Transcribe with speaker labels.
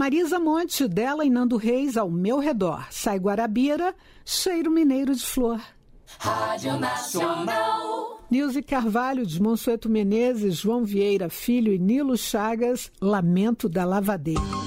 Speaker 1: Marisa Monte, dela e Nando Reis, Ao Meu Redor. Sai Guarabira, Cheiro Mineiro de Flor.
Speaker 2: Rádio Nacional.
Speaker 1: Nilce Carvalho, de Monsueto Menezes, João Vieira Filho e Nilo Chagas, Lamento da Lavadeira.